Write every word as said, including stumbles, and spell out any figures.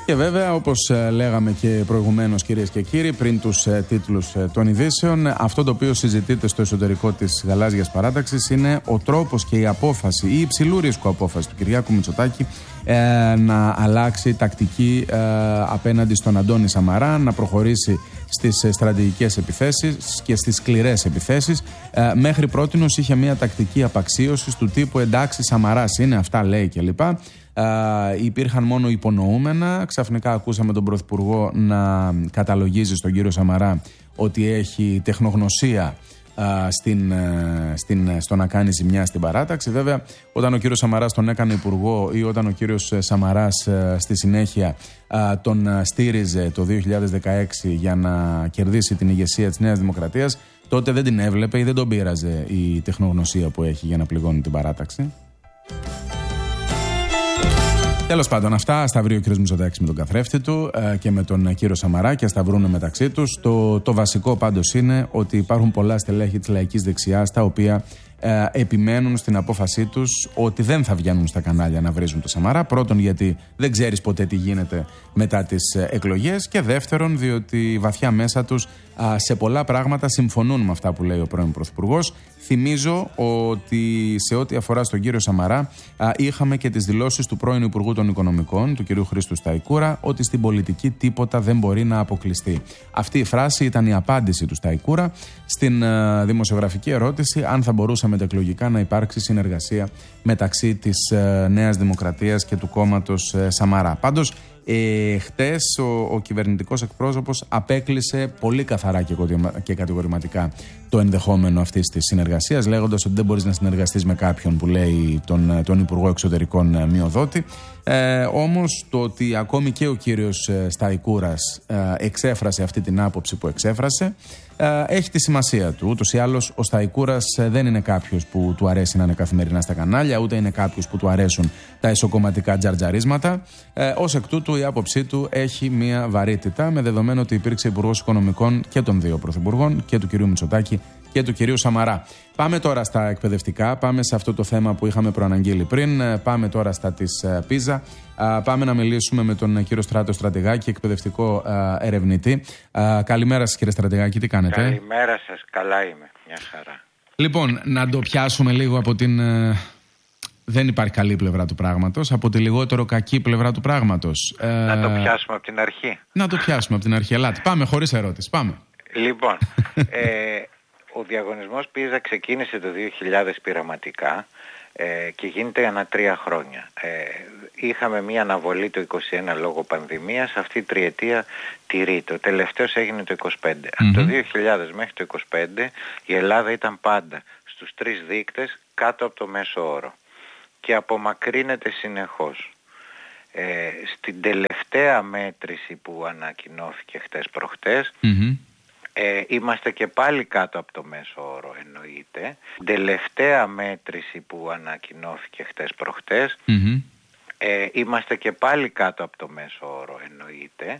Και βέβαια, όπως λέγαμε και προηγουμένως, κυρίες και κύριοι, πριν τους ε, τίτλους ε, των ειδήσεων, αυτό το οποίο συζητείται στο εσωτερικό της Γαλάζιας Παράταξης είναι ο τρόπος και η απόφαση, η υψηλού ρίσκου απόφαση του Κυριάκου Μητσοτάκη ε, να αλλάξει τακτική ε, απέναντι στον Αντώνη Σαμαρά, να προχωρήσει στις στρατηγικές επιθέσεις και στις σκληρές επιθέσεις. Ε, μέχρι πρότινος είχε μια τακτική απαξίωσης του τύπου εντάξει, Σαμαράς είναι, αυτά λέει κλπ. Uh, υπήρχαν μόνο υπονοούμενα. Ξαφνικά ακούσαμε τον Πρωθυπουργό να καταλογίζει στον κύριο Σαμαρά ότι έχει τεχνογνωσία uh, στην, uh, στην, στο να κάνει ζημιά στην παράταξη. Βέβαια, όταν ο κύριος Σαμαράς τον έκανε υπουργό ή όταν ο κύριος Σαμαράς uh, στη συνέχεια uh, τον uh, στήριζε το δύο χιλιάδες δεκαέξι για να κερδίσει την ηγεσία της Νέας Δημοκρατίας, τότε δεν την έβλεπε ή δεν τον πείραζε η τεχνογνωσία που έχει για να πληγώνει την παράταξη. Τέλος πάντων, αυτά ας τα βρει ο κ. Μητσοτάκης με τον καθρέφτη του ε, και με τον κύριο Σαμαρά και ας τα βρούνε μεταξύ τους. Το, το βασικό πάντως είναι ότι υπάρχουν πολλά στελέχη της λαϊκής δεξιάς τα οποία ε, επιμένουν στην απόφασή τους ότι δεν θα βγαίνουν στα κανάλια να βρίζουν το Σαμαρά. Πρώτον, γιατί δεν ξέρεις ποτέ τι γίνεται μετά τις ε, εκλογές. Και δεύτερον, διότι βαθιά μέσα τους α, σε πολλά πράγματα συμφωνούν με αυτά που λέει ο πρώην Πρωθυπουργός. Θυμίζω ότι σε ό,τι αφορά στον κύριο Σαμαρά α, είχαμε και τις δηλώσεις του πρώην Υπουργού των Οικονομικών, του κυρίου Χρήστου Σταϊκούρα, ότι στην πολιτική τίποτα δεν μπορεί να αποκλειστεί. Αυτή η φράση ήταν η απάντηση του Σταϊκούρα στην α, δημοσιογραφική ερώτηση αν θα μπορούσε μετεκλογικά να υπάρξει συνεργασία μεταξύ της α, Νέας Δημοκρατίας και του κόμματος α, Σαμαρά. Πάντως, Ε, χτες ο, ο κυβερνητικός εκπρόσωπος απέκλεισε πολύ καθαρά και, και κατηγορηματικά το ενδεχόμενο αυτής της συνεργασίας, λέγοντας ότι δεν μπορείς να συνεργαστείς με κάποιον που λέει τον, τον Υπουργό Εξωτερικών Μιωδώτη. Ε, όμως το ότι ακόμη και ο κύριος Σταϊκούρας ε, εξέφρασε αυτή την άποψη που εξέφρασε ε, έχει τη σημασία του. Ούτως ή άλλως ο Σταϊκούρας δεν είναι κάποιος που του αρέσει να είναι καθημερινά στα κανάλια, ούτε είναι κάποιος που του αρέσουν τα ισοκομματικά τζαρτζαρίσματα. Ε, ως εκ τούτου η άποψή του έχει μια βαρύτητα, με δεδομένο ότι υπήρξε Υπουργός Οικονομικών και των δύο Πρωθυπουργών, και του κυρίου Μητσοτάκη και του κυρίου Σαμαρά. Πάμε τώρα στα εκπαιδευτικά, πάμε σε αυτό το θέμα που είχαμε προαναγγείλει πριν, πάμε τώρα στα της Πίζα, πάμε να μιλήσουμε με τον κύριο Στράτο Στρατηγάκη, εκπαιδευτικό ερευνητή. Καλημέρα σας, κύριε Στρατηγάκη, τι κάνετε? Καλημέρα σας, καλά είμαι, μια χαρά. Λοιπόν, να το πιάσουμε λίγο από την... Δεν υπάρχει καλή πλευρά του πράγματος, από τη λιγότερο κακή πλευρά του πράγματος. Να το πιάσουμε από την αρχή. Να το πιάσουμε από την αρχή, ελάτε, πάμε χωρίς ερώτηση, πάμε. Λοιπόν, ε, ο διαγωνισμός Πίζα ξεκίνησε το δύο χιλιάδες πειραματικά ε, και γίνεται ανά τρία χρόνια. Ε, είχαμε μία αναβολή το είκοσι ένα λόγω πανδημίας, αυτή η τριετία τηρείται. Ο τελευταίος έγινε το είκοσι πέντε. Mm-hmm. Από το δύο χιλιάδες μέχρι το είκοσι πέντε η Ελλάδα ήταν πάντα στους τρεις δείκτες κάτω από το μέσο όρο και απομακρύνεται συνεχώς. Ε, στην τελευταία μέτρηση που ανακοινώθηκε χτες προχτές, mm-hmm. ε, είμαστε και πάλι κάτω από το μέσο όρο, εννοείται. Τελευταία μέτρηση που ανακοινώθηκε χτες προχτές, mm-hmm. ε, είμαστε και πάλι κάτω από το μέσο όρο, εννοείται.